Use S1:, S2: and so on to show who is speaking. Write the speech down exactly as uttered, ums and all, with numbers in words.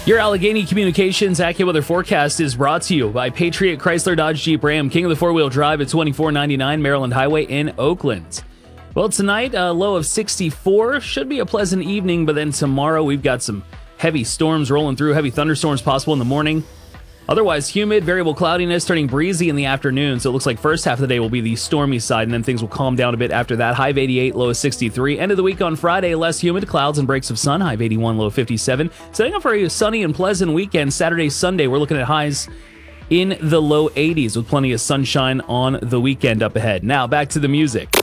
S1: Your Allegheny Communications AccuWeather forecast is brought to you by Patriot Chrysler Dodge Jeep Ram, king of the four-wheel drive at twenty-four ninety-nine Maryland Highway in Oakland. Well, tonight, a low of sixty-four. Should be a pleasant evening, but then tomorrow we've got some heavy storms rolling through, heavy thunderstorms possible in the morning. Otherwise, humid, variable cloudiness, turning breezy in the afternoon. So it looks like first half of the day will be the stormy side, and then things will calm down a bit after that. High of eighty-eight, low of sixty-three. End of the week on Friday, less humid, clouds and breaks of sun. High of eighty-one, low of fifty-seven. Setting up for a sunny and pleasant weekend. Saturday, Sunday, we're looking at highs in the low eighties with plenty of sunshine on the weekend up ahead. Now, back to the music.